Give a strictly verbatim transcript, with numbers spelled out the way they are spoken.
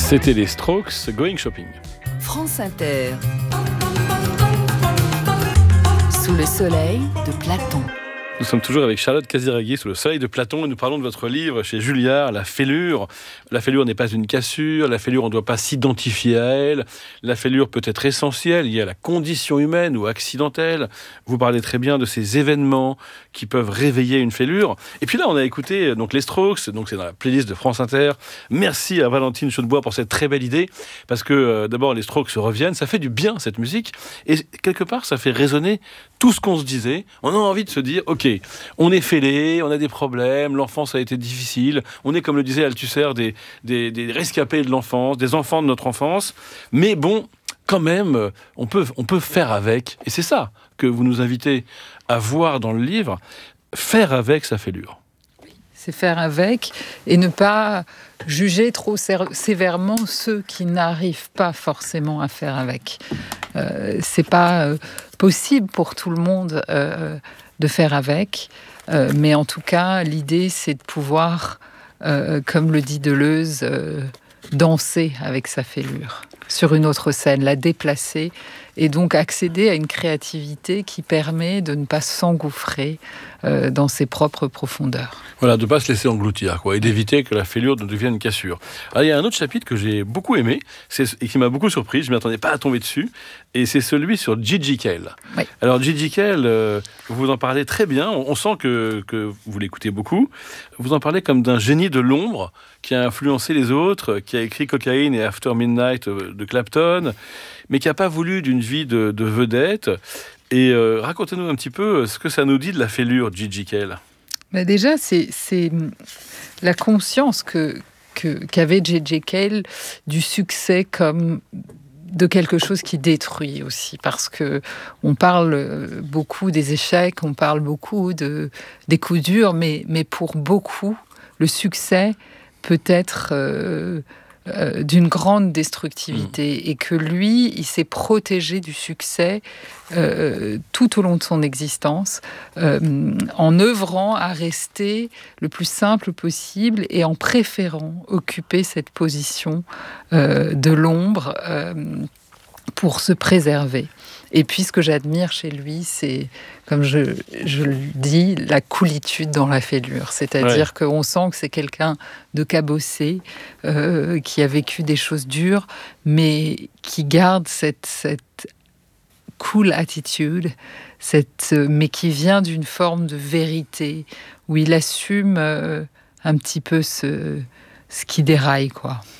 C'était les Strokes, Going Shopping. France Inter. Sous le soleil de Platon. Nous sommes toujours avec Charlotte Casiraghi sous le soleil de Platon et nous parlons de votre livre chez Julliard, La fêlure. La fêlure n'est pas une cassure, la fêlure on ne doit pas s'identifier à elle, la fêlure peut être essentielle, liée à la condition humaine ou accidentelle. Vous parlez très bien de ces événements qui peuvent réveiller une fêlure. Et puis là on a écouté donc les Strokes, donc c'est dans la playlist de France Inter. Merci à Valentine Chaudebois pour cette très belle idée, parce que euh, d'abord les Strokes se reviennent, ça fait du bien cette musique, et quelque part ça fait résonner tout ce qu'on se disait. On a envie de se dire, ok, on est fêlé, on a des problèmes, l'enfance a été difficile, on est, comme le disait Althusser, des, des, des rescapés de l'enfance, des enfants de notre enfance, mais bon, quand même, on peut, on peut faire avec, et c'est ça que vous nous invitez à voir dans le livre, faire avec sa fêlure. C'est faire avec et ne pas juger trop sévèrement ceux qui n'arrivent pas forcément à faire avec. Euh, c'est pas euh, possible pour tout le monde euh, de faire avec, euh, mais en tout cas, l'idée, c'est de pouvoir, euh, comme le dit Deleuze, euh, danser avec sa fêlure sur une autre scène, la déplacer et donc accéder à une créativité qui permet de ne pas s'engouffrer euh, dans ses propres profondeurs. Voilà, de ne pas se laisser engloutir, quoi, et d'éviter que la fêlure ne devienne une cassure. Alors, il y a un autre chapitre que j'ai beaucoup aimé c'est, et qui m'a beaucoup surpris, je ne m'attendais pas à tomber dessus, et c'est celui sur Gigi Cale. Oui. Alors Gigi Cale, euh, vous en parlez très bien, on, on sent que, que vous l'écoutez beaucoup, vous en parlez comme d'un génie de l'ombre qui a influencé les autres, qui a écrit Cocaine et After Midnight de Clapton, mais qui n'a pas voulu d'une vie de, de vedette. Et euh, racontez-nous un petit peu ce que ça nous dit de la fêlure, Gigi Cale. Ben déjà, c'est, c'est la conscience que, que, qu'avait Gigi Cale du succès comme de quelque chose qui détruit aussi, parce que on parle beaucoup des échecs, on parle beaucoup de, des coups durs, mais, mais pour beaucoup, le succès peut être euh, euh, d'une grande destructivité, mmh. et que lui, il s'est protégé du succès euh, tout au long de son existence, euh, en œuvrant à rester le plus simple possible et en préférant occuper cette position euh, de l'ombre euh, pour se préserver. Et puis, ce que j'admire chez lui, c'est, comme je, je le dis, la coolitude dans la fêlure. C'est-à-dire ouais. qu'on sent que c'est quelqu'un de cabossé, euh, qui a vécu des choses dures, mais qui garde cette, cette cool attitude, cette, mais qui vient d'une forme de vérité, où il assume euh, un petit peu ce, ce qui déraille, quoi.